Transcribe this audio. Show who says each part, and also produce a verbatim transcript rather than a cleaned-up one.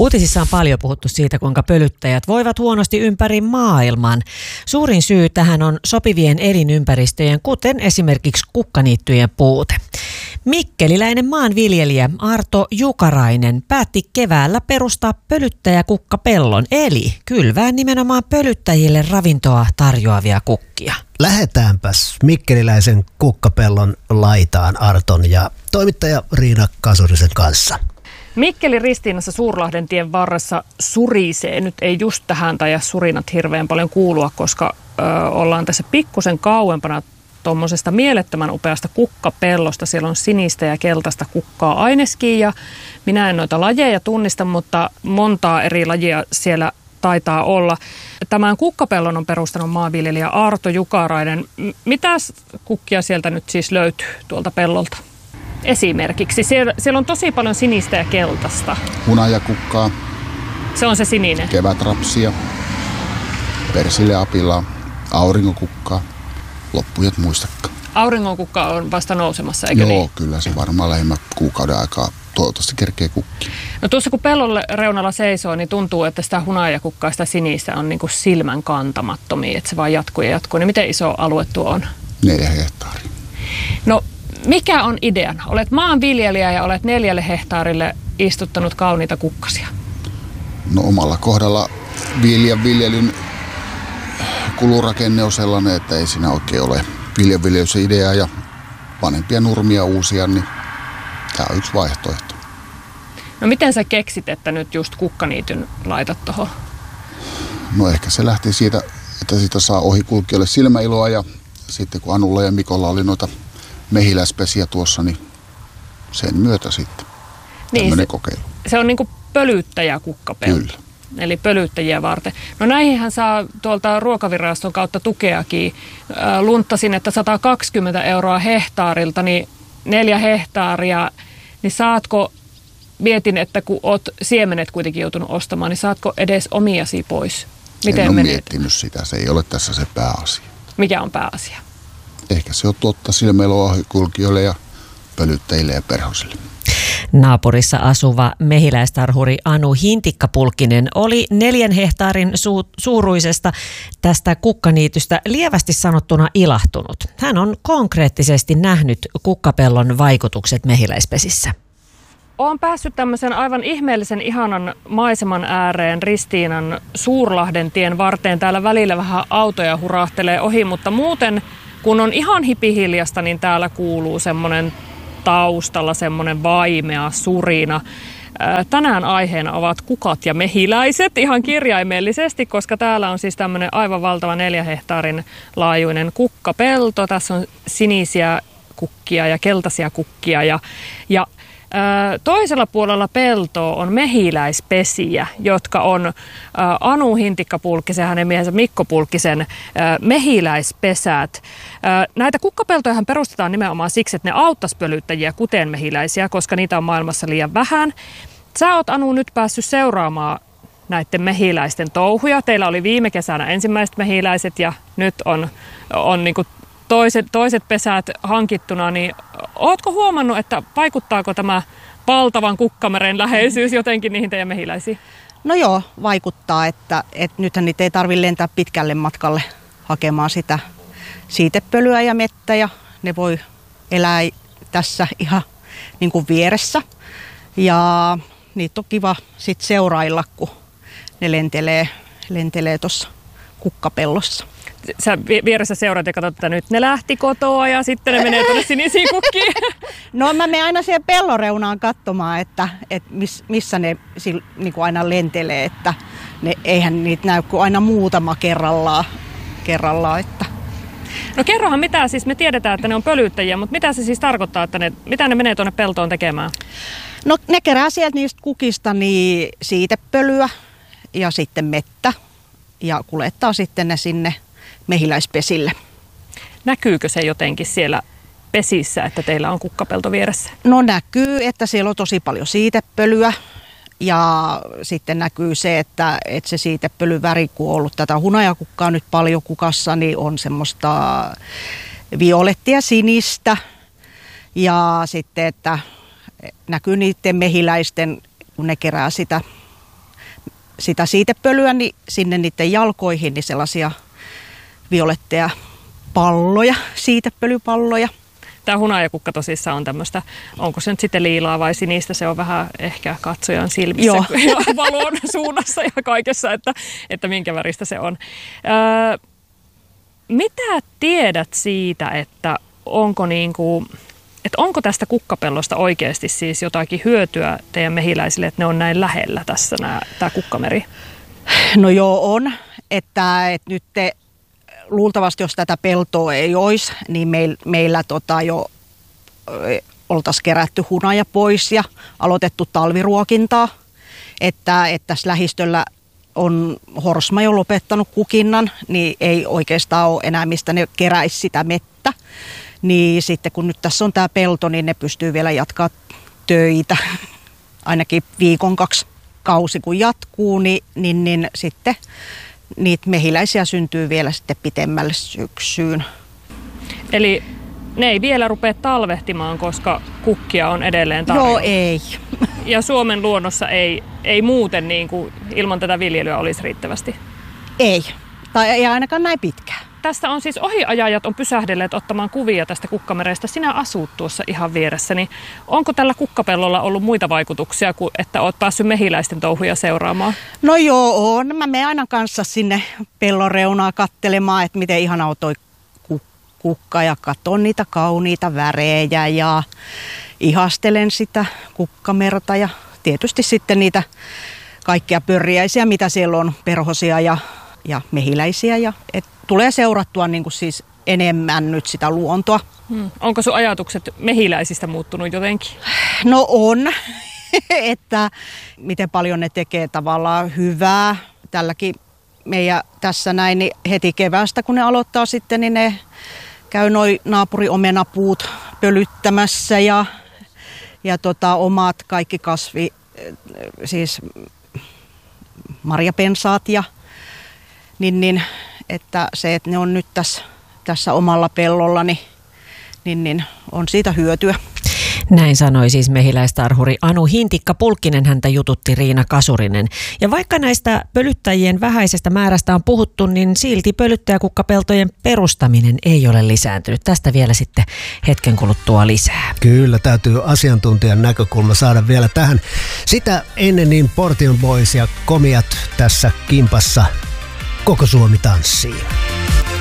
Speaker 1: Uutisissa on paljon puhuttu siitä, kuinka pölyttäjät voivat huonosti ympäri maailman. Suurin syy tähän on sopivien elinympäristöjen, kuten esimerkiksi kukkaniittyjen puute. Mikkeliläinen maanviljelijä Arto Jukarainen päätti keväällä perustaa pölyttäjäkukkapellon, eli kylvää nimenomaan pölyttäjille ravintoa tarjoavia kukkia.
Speaker 2: Lähdetäänpäs mikkeliläisen kukkapellon laitaan Arton ja toimittaja Riina Kasurisen kanssa.
Speaker 3: Mikkelin Ristiinassa Suurlahden tien varressa surisee. Nyt ei just tähän taida surinat hirveän paljon kuulua, koska ö, ollaan tässä pikkusen kauempana tuommoisesta mielettömän upeasta kukkapellosta. Siellä on sinistä ja keltaista kukkaa aineskin ja minä en noita lajeja tunnista, mutta montaa eri lajia siellä taitaa olla. Tämän kukkapellon on perustanut maanviljelijä Arto Jukarainen. Mitäs kukkia sieltä nyt siis löytyy tuolta pellolta? Esimerkiksi. Siellä, siellä on tosi paljon sinistä ja keltaista.
Speaker 4: Hunajakukkaa.
Speaker 3: Se on se sininen.
Speaker 4: Kevätrapsia. Persilleapilaa. Aurinkokukkaa. Loppujat muistakaan.
Speaker 3: Auringonkukka on vasta nousemassa, eikö
Speaker 4: Joo,
Speaker 3: niin?
Speaker 4: kyllä se varmaan lähimmän kuukauden aikaa toivottavasti kerkee kukkia.
Speaker 3: No tuossa kun pellon reunalla seisoo, niin tuntuu, että sitä hunajakukkaa, sitä sinistä on niin kuin silmän kantamattomia, että se vaan jatkuu ja jatkuu. Niin miten iso alue tuo on?
Speaker 4: Neljä hehtaaria.
Speaker 3: No mikä on ideana? Olet maanviljelijä ja olet neljälle hehtaarille istuttanut kauniita kukkasia.
Speaker 4: No omalla kohdalla viljan viljelyn kulurakenne on sellainen, että ei siinä oikein ole viljanviljelysidea ja vanhempia nurmia uusia, niin tämä on yksi vaihtoehto.
Speaker 3: No miten sä keksit, että nyt just kukkaniityn laitat tuohon?
Speaker 4: No ehkä se lähti siitä, että siitä saa ohikulkijoille silmäiloa ja sitten kun Anulla ja Mikolla oli noita mehiläispesiä tuossa, niin sen myötä sitten tämmöinen
Speaker 3: niin,
Speaker 4: kokeilu.
Speaker 3: Se on niin kuin pölyttäjäkukkapelto.
Speaker 4: Kyllä.
Speaker 3: Eli pölyttäjiä varten. No näihinhän saa tuolta Ruokaviraston kautta tukeakin. Lunttasin, että sata kaksikymmentä euroa hehtaarilta, niin neljä hehtaaria, niin saatko, mietin, että kun oot siemenet kuitenkin joutunut ostamaan, niin saatko edes omiasi pois? Miten
Speaker 4: en ole
Speaker 3: menet?
Speaker 4: miettinyt sitä, se ei ole tässä se pääasia.
Speaker 3: Mikä on pääasia?
Speaker 4: Ehkä se on tuottaa silmäiloa ohikulkijoille ja pölyttäjille ja perhosille.
Speaker 1: Naapurissa asuva mehiläistarhuri Anu Hintikkapulkkinen oli neljän hehtaarin su- suuruisesta tästä kukkaniitystä lievästi sanottuna ilahtunut. Hän on konkreettisesti nähnyt kukkapellon vaikutukset mehiläispesissä.
Speaker 3: Olen päässyt tämmöisen aivan ihmeellisen ihanan maiseman ääreen Ristiinan Suurlahden tien varteen. Täällä välillä vähän autoja hurahtelee ohi, mutta muuten kun on ihan hipihiljasta, niin täällä kuuluu semmoinen taustalla semmoinen vaimea surina. Tänään aiheena ovat kukat ja mehiläiset ihan kirjaimellisesti, koska täällä on siis tämmöinen aivan valtava neljä hehtaarin laajuinen kukkapelto. Tässä on sinisiä kukkia ja keltaisia kukkia ja, ja toisella puolella peltoa on mehiläispesiä, jotka on Anu Hintikkapulkkisen ja hänen miehensä Mikko Pulkkisen mehiläispesät. Näitä kukkapeltojahan perustetaan nimenomaan siksi, että ne auttaisi pölyttäjiä, kuten mehiläisiä, koska niitä on maailmassa liian vähän. Sä oot, Anu, nyt päässyt seuraamaan näiden mehiläisten touhuja. Teillä oli viime kesänä ensimmäiset mehiläiset ja nyt on, on niin kuin Toiset, toiset pesät hankittuna, niin ootko huomannut, että vaikuttaako tämä valtavan kukkameren läheisyys jotenkin niihin teidän mehiläisiin?
Speaker 5: No joo, vaikuttaa, että, että nythän niitä ei tarvitse lentää pitkälle matkalle hakemaan sitä siitepölyä ja mettä ja ne voi elää tässä ihan niin kuin vieressä. Ja niitä on kiva sitten seurailla, kun ne lentelee, lentelee tuossa kukkapellossa.
Speaker 3: Sä vieressä seuraat ja katsot, että nyt ne lähti kotoa ja sitten ne menee tuonne sinisiin kukkiin.
Speaker 5: No mä menen aina siihen pelloreunaan katsomaan, että, että miss, missä ne niin kuin aina lentelee, että ne, eihän niitä näy kuin aina muutama kerrallaan. kerrallaan että.
Speaker 3: No kerrohan mitä, siis me tiedetään, että ne on pölyttäjiä, mutta mitä se siis tarkoittaa, että ne, mitä ne menee tuonne peltoon tekemään?
Speaker 5: No ne kerää sieltä niistä kukista niin siitepölyä ja sitten mettä ja kuljettaa sitten ne sinne mehiläispesille.
Speaker 3: Näkyykö se jotenkin siellä pesissä, että teillä on kukkapelto vieressä?
Speaker 5: No näkyy, että siellä on tosi paljon siitepölyä ja sitten näkyy se, että, että se siitepölyväri, kun on ollut tätä hunajakukkaa nyt paljon kukassa, niin on semmoista violettia sinistä ja sitten, että näkyy niiden mehiläisten, kun ne kerää sitä sitä siitepölyä, niin sinne niiden jalkoihin niin sellaisia violetteja palloja, siitepölypalloja.
Speaker 3: Tämä hunajakukka tosissaan on tämmöistä, onko se nyt sitten liilaa vai sinistä, se on vähän ehkä katsojan silmissä
Speaker 5: Joo.
Speaker 3: ja valon suunnassa ja kaikessa, että, että minkä väristä se on. Öö, mitä tiedät siitä, että onko, niinku, että onko tästä kukkapellosta oikeasti siis jotakin hyötyä teidän mehiläisille, että ne on näin lähellä tässä nämä, tämä kukkameri?
Speaker 5: No joo on, että, että nyt te, luultavasti jos tätä peltoa ei olisi, niin meil, meillä tota jo oltaisiin kerätty hunaja pois ja aloitettu talviruokintaa. Että, että tässä lähistöllä on Horsma jo lopettanut kukinnan, niin ei oikeastaan ole enää mistä ne keräisi sitä mettä. Niin sitten kun nyt tässä on tämä pelto, niin ne pystyy vielä jatkaa töitä. Ainakin viikon kaksi kausi kun jatkuu, niin, niin, niin sitten niitä mehiläisiä syntyy vielä sitten pitemmälle syksyyn.
Speaker 3: Eli ne ei vielä rupea talvehtimaan, koska kukkia on edelleen tarjolla?
Speaker 5: Joo, ei.
Speaker 3: Ja Suomen luonnossa ei, ei muuten niin kuin ilman tätä viljelyä olisi riittävästi?
Speaker 5: Ei. Tai ei ainakaan näin pitkään.
Speaker 3: Tästä on siis ohiajajat on pysähdelleet ottamaan kuvia tästä kukkamerestä. Sinä asut tuossa ihan vieressä, niin onko tällä kukkapellolla ollut muita vaikutuksia kuin että olet päässyt mehiläisten touhuja seuraamaan?
Speaker 5: No joo, on. Mä menen aina kanssa sinne pellon reunaa katselemaan, että miten ihana on toi kukka ja katson niitä kauniita värejä ja ihastelen sitä kukkamerta ja tietysti sitten niitä kaikkia pörriäisiä, mitä siellä on, perhosia ja, ja mehiläisiä. Ja, et tulee seurattua niin kuin siis enemmän nyt sitä luontoa.
Speaker 3: Hmm. Onko sun ajatukset mehiläisistä muuttunut jotenkin?
Speaker 5: No on, että miten paljon ne tekee tavallaan hyvää. Tälläkin meidän tässä näin, niin heti keväästä kun ne aloittaa sitten, niin ne käy noi naapuriomenapuut pölyttämässä ja, ja tota, omat kaikki kasvi, siis marjapensaat ja niin, niin että se, että ne on nyt tässä, tässä omalla pellolla, niin, niin, niin on siitä hyötyä.
Speaker 1: Näin sanoi siis mehiläistarhuri Anu Hintikka-Pulkkinen, häntä jututti Riina Kasurinen. Ja vaikka näistä pölyttäjien vähäisestä määrästä on puhuttu, niin silti pölyttäjäkukkapeltojen perustaminen ei ole lisääntynyt. Tästä vielä sitten hetken kuluttua lisää.
Speaker 2: Kyllä, täytyy asiantuntijan näkökulma saada vielä tähän. Sitä ennen niin Portion Boys ja Komiat tässä kimpassa Koko Suomi tanssii.